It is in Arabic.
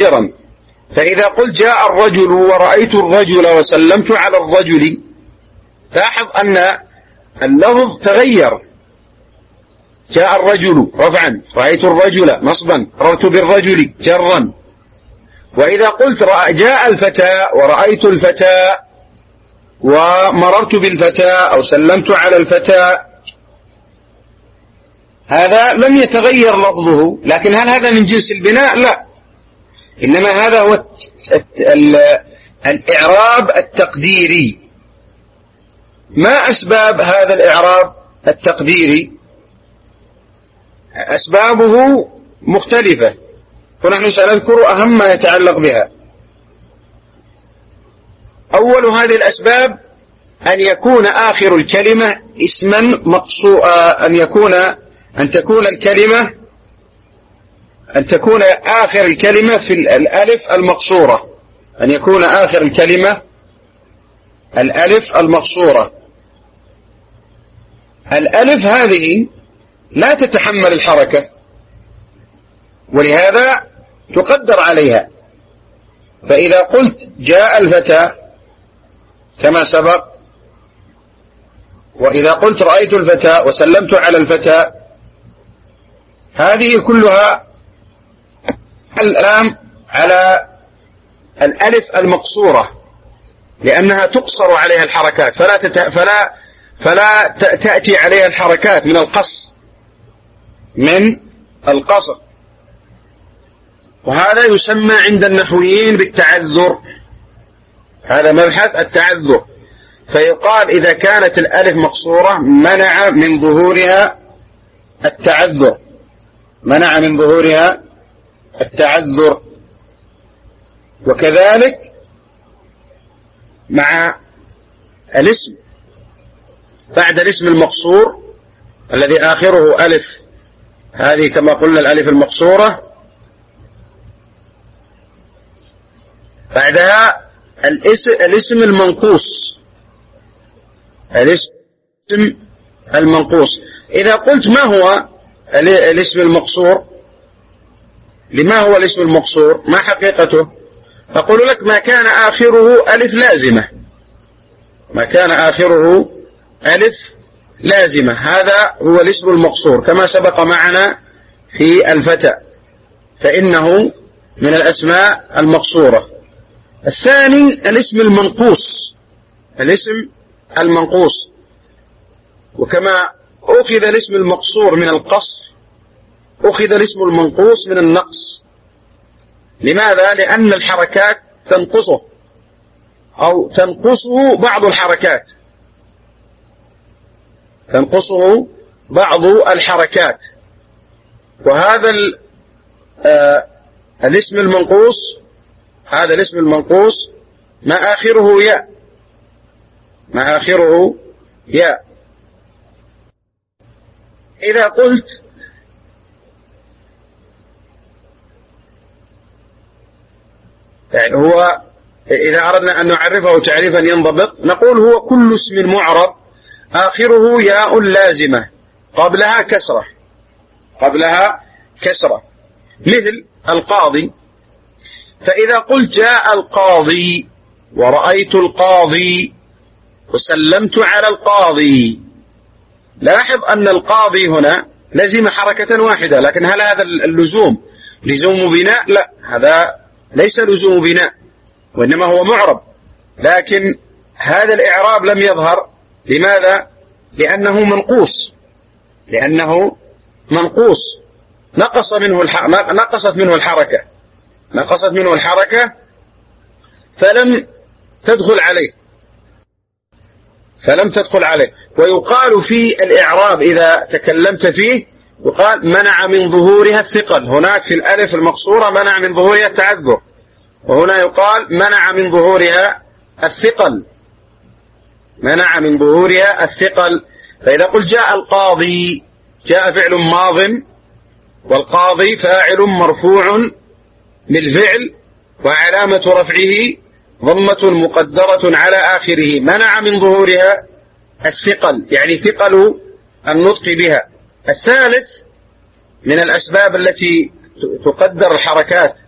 كثيرا. فإذا قلت جاء الرجل ورأيت الرجل وسلمت على الرجل، لاحظ أن اللفظ تغير. جاء الرجل رفعا، رأيت الرجل نصبا، مررت بالرجل جرا. وإذا قلت جاء الفتى ورأيت الفتى ومررت بالفتى أو سلمت على الفتى، هذا لم يتغير لفظه، لكن هل هذا من جنس البناء؟ لا، إنما هذا هو الإعراب التقديري. ما أسباب هذا الإعراب التقديري؟ أسبابه مختلفة، ونحن سنذكر أهم ما يتعلق بها. أول هذه الأسباب أن يكون آخر الكلمة اسما مقصورا، أن تكون آخر الكلمة في الألف المقصورة، أن يكون آخر الكلمة الألف المقصورة. الألف هذه لا تتحمل الحركة، ولهذا تقدر عليها. فإذا قلت جاء الفتى كما سبق، وإذا قلت رأيت الفتى وسلمت على الفتى، هذه كلها الآن على الألف المقصورة، لأنها تقصر عليها الحركات، فلا تأتي عليها الحركات من القصر. وهذا يسمى عند النحويين بالتعذر، هذا مبحث التعذر. فيقال إذا كانت الألف مقصورة منع من ظهورها التعذر، منع من ظهورها التعذر. وكذلك مع الاسم، بعد الاسم المقصور الذي آخره ألف، هذه كما قلنا الألف المقصورة، بعدها الاسم المنقوص، الاسم المنقوص. إذا قلت ما هو الاسم المقصور، لما هو الاسم المقصور، ما حقيقته؟ أقول لك ما كان آخره ألف لازمة، ما كان آخره ألف لازمة، هذا هو الاسم المقصور كما سبق معنا في الفتى، فإنه من الأسماء المقصورة. الثاني الاسم المنقوص، الاسم المنقوص. وكما أخذ الاسم المقصور من القصر، أخذ الاسم المنقوص من النقص. لماذا؟ لأن الحركات تنقصه أو تنقصه بعض الحركات، تنقصه بعض الحركات. وهذا الاسم المنقوص، هذا الاسم المنقوص ما آخره ياء، ما آخره ياء. إذا قلت يعني هو، إذا أردنا أن نعرفه تعريفا ينضبط، نقول هو كل اسم معرب آخره ياء لازمة قبلها كسرة، قبلها كسرة، مثل القاضي. فإذا قلت جاء القاضي ورأيت القاضي وسلمت على القاضي، لاحظ أن القاضي هنا لزم حركة واحدة، لكن هل هذا اللزوم لزوم بناء؟ لا، هذا ليس لزوم بناء، وإنما هو معرب، لكن هذا الإعراب لم يظهر. لماذا؟ لأنه منقوص، لأنه منقوص، نقصت منه الحركة، نقصت منه الحركة فلم تدخل عليه، فلم تدخل عليه. ويقال في الإعراب إذا تكلمت فيه يقال منع من ظهورها الثقل، هناك في الألف المقصورة منع من ظهورها التعذر، وهنا يقال منع من ظهورها الثقل، منع من ظهورها الثقل. فإذا قلت جاء القاضي، جاء فعل ماض، والقاضي فاعل مرفوع بالفعل، وعلامة رفعه ضمة مقدرة على آخره، منع من ظهورها الثقل، يعني ثقل النطق بها. الثالث من الأسباب التي تقدر الحركات